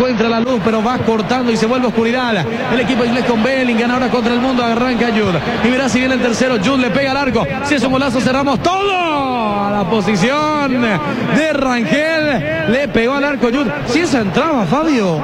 encuentra la luz, pero va cortando y se vuelve oscuridad. El equipo inglés con Bellingham ahora contra el mundo, arranca Jude. Y mirá si viene el tercero, Jude le pega al arco. Si es un golazo, cerramos todo. A la posición de Rangel, le pegó al arco Jude. Si esa entraba, Fabio.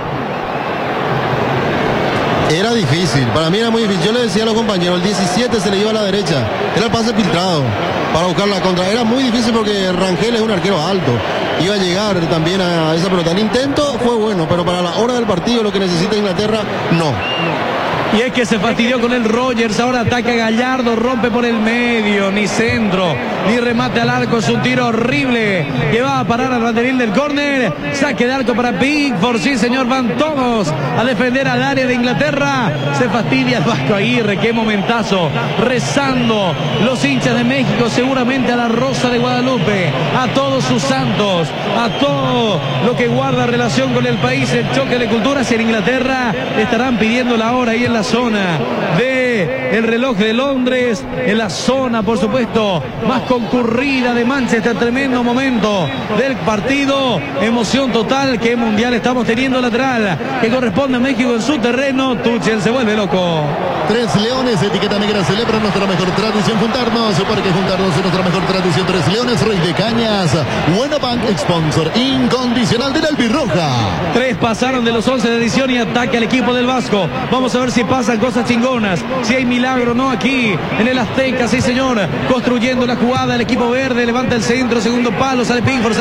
Era difícil, para mí era muy difícil. Yo le decía a los compañeros, el 17 se le iba a la derecha. Era el pase filtrado para buscar la contra. Era muy difícil porque Rangel es un arquero alto. Iba a llegar también a esa pelota. El intento fue bueno, pero para la hora del partido, lo que necesita Inglaterra, no. Y es que se fastidió con el Rogers, ahora ataca Gallardo, rompe por el medio, ni centro, ni remate al arco, es un tiro horrible que va a parar al banderín del córner, saque de arco para Pickford, sí señor, van todos a defender al área de Inglaterra, se fastidia el Vasco Aguirre, qué momentazo, rezando los hinchas de México, seguramente a la Rosa de Guadalupe, a todos sus santos, a todo lo que guarda relación con el país, el choque de culturas en Inglaterra, estarán pidiendo la hora ahí en la zona de el reloj de Londres, en la zona por supuesto más concurrida de Manchester, tremendo momento del partido, emoción total, que mundial estamos teniendo, lateral que corresponde a México en su terreno, Tuchel se vuelve loco. Tres Leones, etiqueta negra, celebra nuestra mejor tradición, juntarnos, porque juntarnos es nuestra mejor tradición. Tres Leones, Rey de Cañas, Buena Bank, sponsor incondicional de la albirroja. Tres pasaron de los 11 de edición y ataca el equipo del Vasco. Vamos a ver si pasan cosas chingonas, si hay milagro o no aquí en el Azteca, sí señor, construyendo la jugada el equipo verde, levanta el centro, segundo palo, sale Pickford,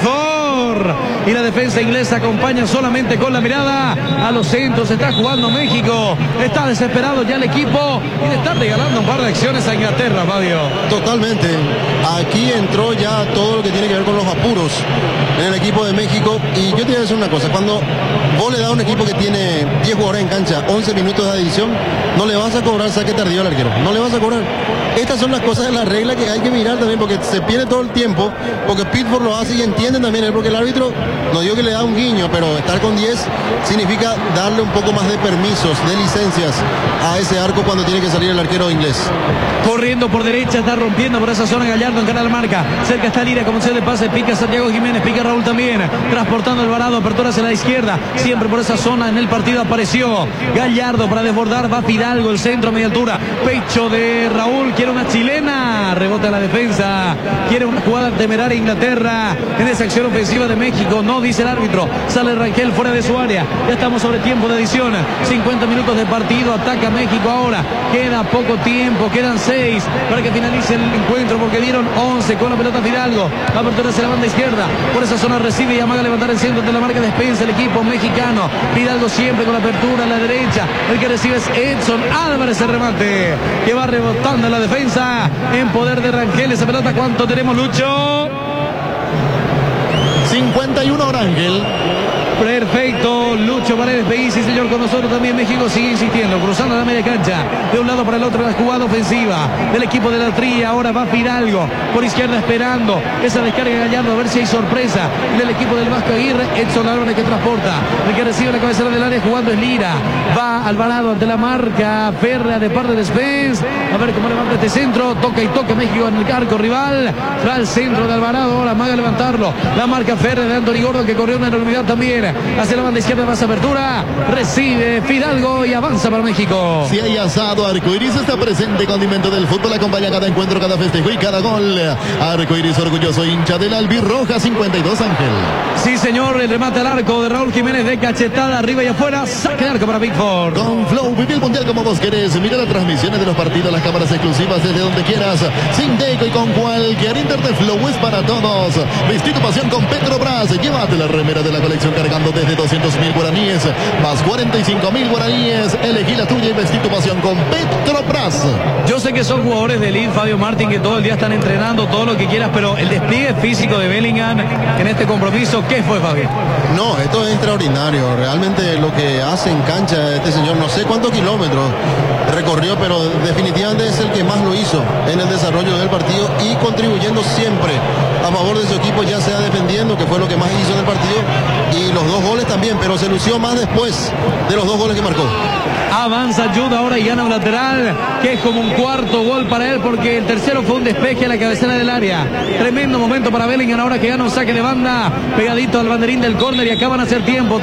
y la defensa inglesa acompaña solamente con la mirada a los centros, está jugando México, está desesperado ya el equipo y le está regalando un par de acciones a Inglaterra, Fabio. Totalmente, aquí entró ya todo lo que tiene que ver con los apuros en el equipo de México, y yo te voy a decir una cosa, cuando vos le das a un equipo que tiene 10 jugadores en cancha, 11 minutos de adición, no le vas a cobrar saque tardío al arquero, no le vas a cobrar. Estas son las cosas de la regla que hay que mirar también, porque se pierde todo el tiempo, porque Pickford lo hace y entienden también, porque el árbitro, no digo que le da un guiño, pero estar con 10 significa darle un poco más de permisos, de licencias a ese arco cuando tiene que salir el arquero inglés. Corriendo por derecha, está rompiendo por esa zona Gallardo, en la marca, cerca está Lira, como se de pase, pica Santiago Jiménez, pica Raúl también, transportando Alvarado, apertura hacia la izquierda, siempre por esa zona en el partido apareció Gallardo para desbordar, va Fidalgo, el centro a media altura, pecho de Raúl, quiere una chilena, rebota la defensa, quiere una jugada temeraria Inglaterra en esa acción ofensiva de México, no dice el árbitro, sale Rangel fuera de su área, ya estamos sobre tiempo de adición, 50 minutos de partido, ataca México ahora, queda poco tiempo, quedan 6 para que finalice el encuentro, porque dieron 11 con la pelota Fidalgo, apertura hacia la banda izquierda, por esa zona recibe y amaga a levantar el centro de la marca despensa el equipo mexicano, Fidalgo siempre con la apertura a la derecha, el que recibe es Edson Álvarez, el remate que va rebotando en la defensa, en poder de Rangel, esa pelota, ¿cuánto tenemos, Lucho? 51 Rangel. Perfecto, Lucho Paredes Peí, sí señor, con nosotros también. México sigue insistiendo, cruzando la media cancha, de un lado para el otro la jugada ofensiva del equipo de la Tría. Ahora va Fidalgo por izquierda esperando esa descarga Gallardo, a ver si hay sorpresa del equipo del Vasco Aguirre. Edson Álvarez que transporta, el que recibe la cabecera del área jugando es Lira, va Alvarado ante la marca férrea de parte de Spence, a ver cómo levanta este centro, toca y toca México en el arco rival, va al centro de Alvarado, ahora maga levantarlo, la marca férrea de Anthony Gordon que corrió una enormidad también hacia la banda izquierda, más apertura, recibe Fidalgo y avanza para México. Si hay asado, Arcoiris está presente, condimento del fútbol, acompaña cada encuentro, cada festejo y cada gol. Arcoiris, orgulloso hincha de la albirroja. 52 Ángel. Sí señor, el remate al arco de Raúl Jiménez de cachetada arriba y afuera, saque de arco para Pickford. Con Flow, vive el mundial como vos querés, mira las transmisiones de los partidos, las cámaras exclusivas desde donde quieras, sin deco y con cualquier internet. Flow es para todos. Vestí tu pasión con Petrobras, llévate la remera de la colección cargando desde 200.000 guaraníes, más 45.000 guaraníes. Elegí la tuya y vestí tu pasión con Petrobras. Yo sé que son jugadores de elite, Fabio Martín, que todo el día están entrenando, todo lo que quieras, pero el despliegue físico de Bellingham en este compromiso, ¿qué fue, Fabio? No, esto es extraordinario. Realmente lo que hace en cancha este señor, no sé cuántos kilómetros recorrió, pero definitivamente es el que más lo hizo en el desarrollo del partido y contribuyendo siempre a favor de su equipo, ya sea defendiendo, que fue lo que más hizo en el partido, y los dos goles también, pero se lució más después de los dos goles que marcó. Avanza Jude ahora y gana un lateral, que es como un cuarto gol para él, porque el tercero fue un despeje a la cabecera del área. Tremendo momento para Bellingham ahora que gana un saque de banda, pegadito al banderín del córner y acaban a hacer tiempo.